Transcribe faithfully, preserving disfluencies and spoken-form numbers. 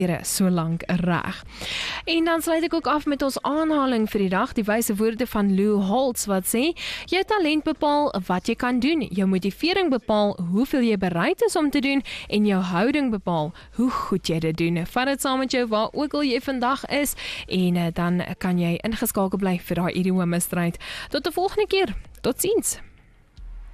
so lank reg. En dan sluit ek ook af met ons aanhaling vir die dag, die wyse woorde van Lou Holtz wat sê, jou talent bepaal wat jy kan doen, jou motivering bepaal hoeveel jy bereid is om te doen en jou houding bepaal hoe goed jy dit doen. Vat dit saam met jou waar ook al jy vandag is en dan kan jy ingeskakel bly vir daai idiome stryd. Tot die volgende keer. Totsiens.